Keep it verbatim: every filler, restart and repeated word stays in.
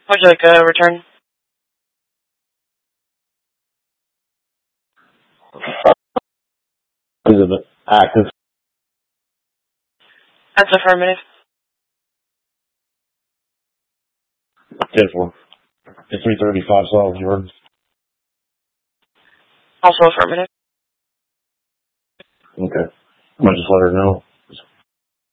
Would you like a return? Is it active? That's affirmative. ten four. It's three thirty-five solid yards. Also affirmative. Okay. I'm going to just let her know.